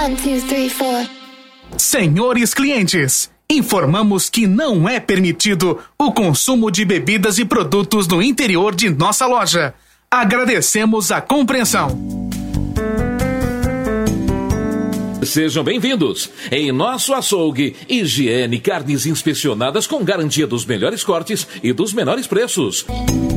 1, 2, 3, 4. Senhores clientes, informamos que não é permitido o consumo de bebidas e produtos no interior de nossa loja. Agradecemos a compreensão. Sejam bem-vindos. Em nosso açougue, higiene, carnes inspecionadas com garantia dos melhores cortes e dos menores preços.